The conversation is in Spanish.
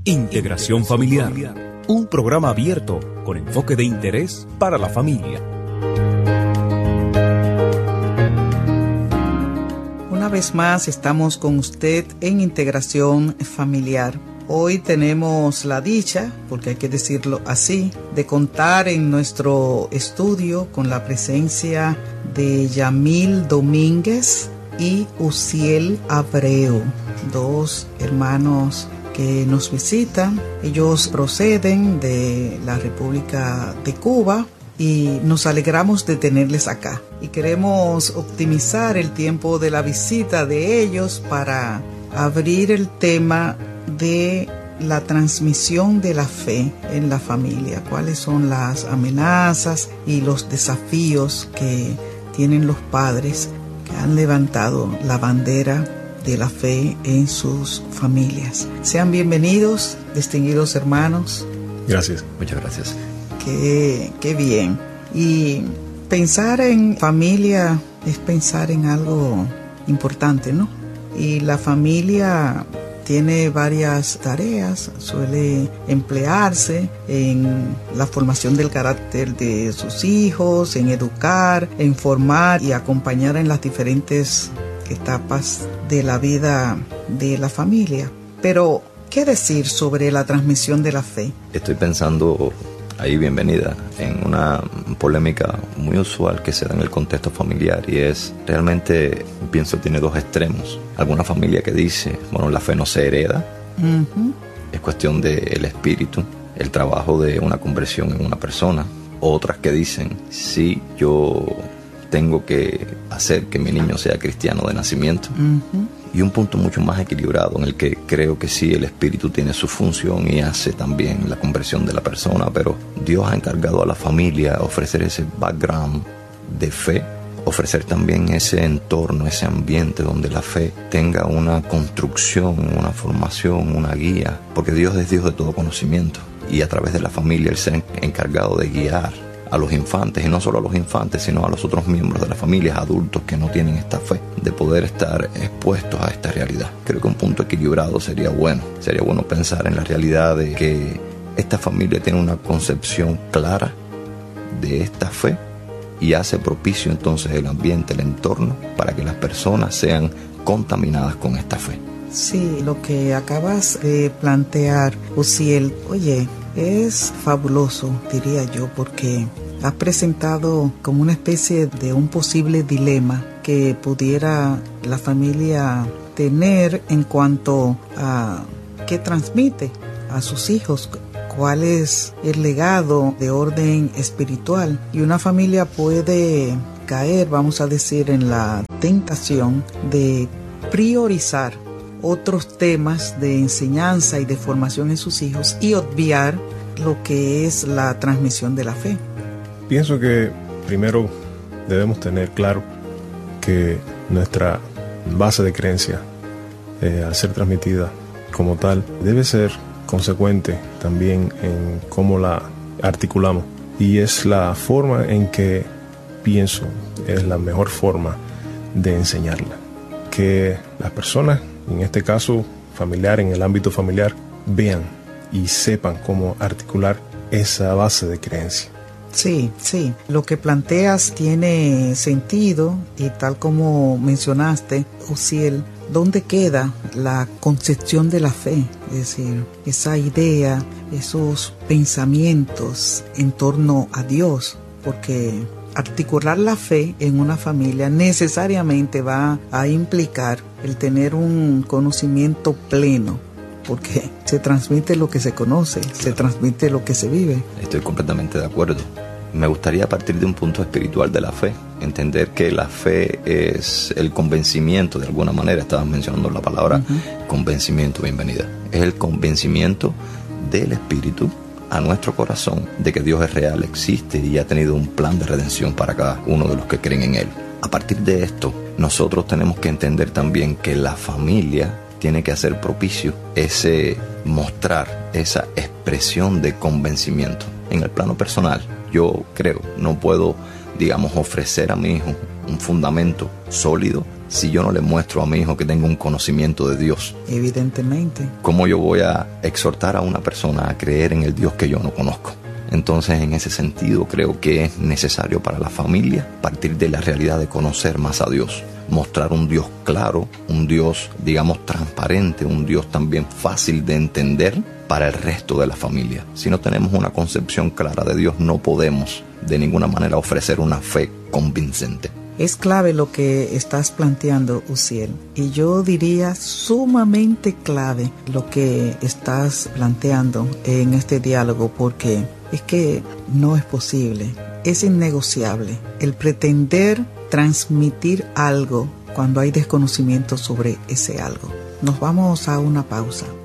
Integración Familiar, un programa abierto con enfoque de interés para la familia. Una vez más estamos con usted en Integración Familiar. Hoy tenemos la dicha, porque hay que decirlo así, de contar en nuestro estudio con la presencia de Yamil Domínguez y Uziel Abreu, dos hermanos que nos visitan. Ellos proceden de la República de Cuba y nos alegramos de tenerles acá. Y queremos optimizar el tiempo de la visita de ellos para abrir el tema de la transmisión de la fe en la familia. ¿Cuáles son las amenazas y los desafíos que tienen los padres que han levantado la bandera de la fe en sus familias? Sean bienvenidos, distinguidos hermanos. Gracias, muchas gracias. Qué bien. Y pensar en familia es pensar en algo importante, ¿no? Y la familia tiene varias tareas, suele emplearse en la formación del carácter de sus hijos, en educar, en formar y acompañar en las diferentes etapas de la vida de la familia. Pero, ¿qué decir sobre la transmisión de la fe? Estoy pensando, ahí bienvenida, en una polémica muy usual que se da en el contexto familiar, y es, realmente, pienso, tiene dos extremos. Alguna familia que dice, bueno, la fe no se hereda, es cuestión del espíritu, el trabajo de una conversión en una persona. Otras que dicen, sí, yo tengo que hacer que mi niño sea cristiano de nacimiento. Y un punto mucho más equilibrado en el que creo que sí, el espíritu tiene su función y hace también la conversión de la persona, pero Dios ha encargado a la familia ofrecer ese background de fe, ofrecer también ese entorno, ese ambiente donde la fe tenga una construcción, una formación, una guía, porque Dios es Dios de todo conocimiento, y a través de la familia Él se ha encargado de guiar a los infantes, y no solo a los infantes, sino a los otros miembros de las familias, adultos que no tienen esta fe, de poder estar expuestos a esta realidad. Creo que un punto equilibrado sería bueno pensar en la realidad de que esta familia tiene una concepción clara de esta fe y hace propicio entonces el ambiente, el entorno, para que las personas sean contaminadas con esta fe. Sí, lo que acabas de plantear, Uziel, oye, es fabuloso, diría yo, porque has presentado como una especie de un posible dilema que pudiera la familia tener en cuanto a qué transmite a sus hijos, cuál es el legado de orden espiritual. Y una familia puede caer, vamos a decir, en la tentación de priorizar otros temas de enseñanza y de formación en sus hijos y obviar lo que es la transmisión de la fe. Pienso que primero debemos tener claro que nuestra base de creencia, al ser transmitida como tal, debe ser consecuente también en cómo la articulamos, y es la forma en que pienso es la mejor forma de enseñarla. Que las personas, en este caso familiar, en el ámbito familiar, vean y sepan cómo articular esa base de creencia. Sí, lo que planteas tiene sentido, y tal como mencionaste, Uziel, ¿dónde queda la concepción de la fe? Es decir, esa idea, esos pensamientos en torno a Dios, porque articular la fe en una familia necesariamente va a implicar el tener un conocimiento pleno, porque se transmite lo que se conoce, se transmite lo que se vive. Estoy completamente de acuerdo. Me gustaría partir de un punto espiritual de la fe, entender que la fe es el convencimiento, de alguna manera, estabas mencionando la palabra convencimiento, bienvenida. Es el convencimiento del espíritu a nuestro corazón de que Dios es real, existe y ha tenido un plan de redención para cada uno de los que creen en Él. A partir de esto, nosotros tenemos que entender también que la familia tiene que hacer propicio ese mostrar, esa expresión de convencimiento. En el plano personal, yo creo, no puedo, ofrecer a mi hijo un fundamento sólido si yo no le muestro a mi hijo que tenga un conocimiento de Dios? Evidentemente. ¿Cómo yo voy a exhortar a una persona a creer en el Dios que yo no conozco? Entonces, en ese sentido, creo que es necesario para la familia partir de la realidad de conocer más a Dios, mostrar un Dios claro, un Dios, digamos, transparente, un Dios también fácil de entender para el resto de la familia. Si no tenemos una concepción clara de Dios, no podemos de ninguna manera ofrecer una fe convincente. Es clave lo que estás planteando, Uziel, y yo diría sumamente clave lo que estás planteando en este diálogo, porque es que no es posible, es innegociable el pretender transmitir algo cuando hay desconocimiento sobre ese algo. Nos vamos a una pausa.